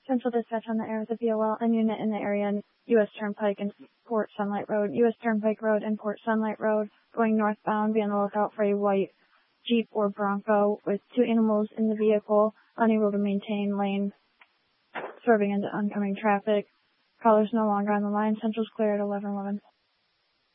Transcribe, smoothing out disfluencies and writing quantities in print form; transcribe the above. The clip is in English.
Central Dispatch on the air with the BOL and unit in the area, U.S. Turnpike and Port Sunlight Road. U.S. Turnpike Road and Port Sunlight Road going northbound. Be on the lookout for a white Jeep or Bronco with 2 animals in the vehicle, unable to maintain lane, swerving into oncoming traffic. Callers no longer on the line. Central's clear at 11:11.